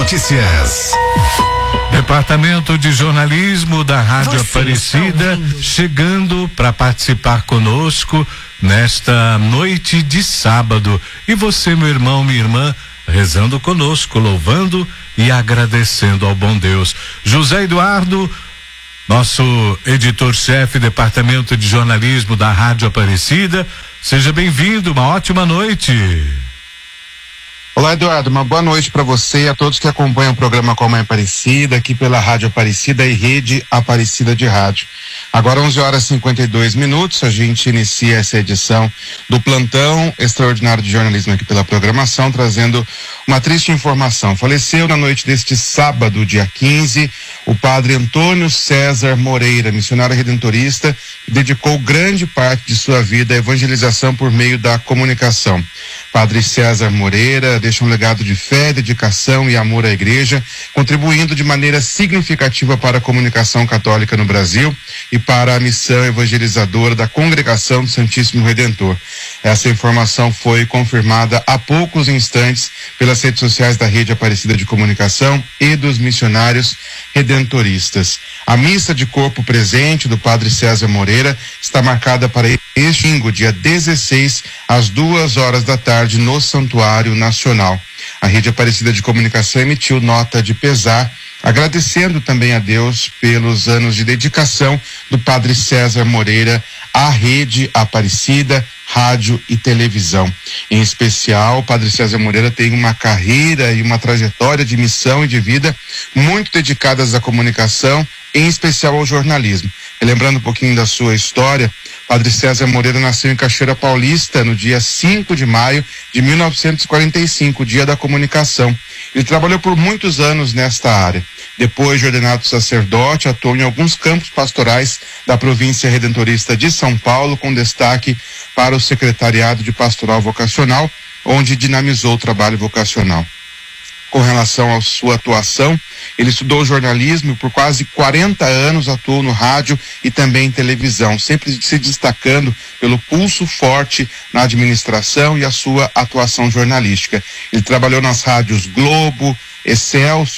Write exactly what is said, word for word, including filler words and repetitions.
Notícias. Departamento de Jornalismo da Rádio Você Aparecida chegando para participar conosco nesta noite de sábado. E você, meu irmão, minha irmã, rezando conosco, louvando e agradecendo ao bom Deus. José Eduardo, nosso editor-chefe, Departamento de Jornalismo da Rádio Aparecida, seja bem-vindo, uma ótima noite. Olá, Eduardo, uma boa noite para você e a todos que acompanham o programa Com a Mãe Aparecida, aqui pela Rádio Aparecida e Rede Aparecida de Rádio. Agora onze horas e cinquenta e dois minutos, a gente inicia essa edição do Plantão Extraordinário de Jornalismo aqui pela programação, trazendo uma triste informação. Faleceu na noite deste sábado, dia quinze, o padre Antônio César Moreira, missionário redentorista, que dedicou grande parte de sua vida à evangelização por meio da comunicação. Padre César Moreira deixa um legado de fé, dedicação e amor à igreja, contribuindo de maneira significativa para a comunicação católica no Brasil e para a missão evangelizadora da Congregação do Santíssimo Redentor. Essa informação foi confirmada há poucos instantes pelas redes sociais da Rede Aparecida de Comunicação e dos missionários redentoristas. A missa de corpo presente do Padre César Moreira está marcada para este domingo, dia dezesseis, às duas horas da tarde, no Santuário Nacional. A Rede Aparecida de Comunicação emitiu nota de pesar, agradecendo também a Deus pelos anos de dedicação do Padre César Moreira à Rede Aparecida, rádio e televisão. Em especial, o Padre César Moreira tem uma carreira e uma trajetória de missão e de vida muito dedicadas à comunicação, em especial ao jornalismo. E lembrando um pouquinho da sua história, Padre César Moreira nasceu em Cachoeira Paulista no dia cinco de maio de mil novecentos e quarenta e cinco, dia da comunicação. Ele trabalhou por muitos anos nesta área. Depois de ordenado sacerdote, atuou em alguns campos pastorais da província redentorista de São Paulo, com destaque para o Secretariado de Pastoral Vocacional, onde dinamizou o trabalho vocacional. Com relação à sua atuação, ele estudou jornalismo e por quase quarenta anos atuou no rádio e também em televisão, sempre se destacando pelo pulso forte na administração e a sua atuação jornalística. Ele trabalhou nas rádios Globo, Excelsior,